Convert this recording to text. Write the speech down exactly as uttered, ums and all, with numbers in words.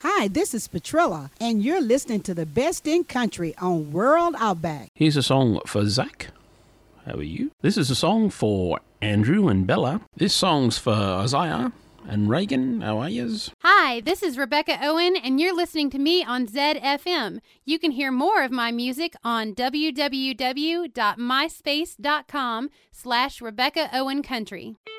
Hi, this is Petrilla, and you're listening to the best in country on World Outback. Here's a song for Zach. How are you? This is a song for Andrew and Bella. This song's for Isaiah and Reagan. How are yous? Hi, this is Rebecca Owen, and you're listening to me on Zed F M. You can hear more of my music on www.myspace.com slash Rebecca Owen Country.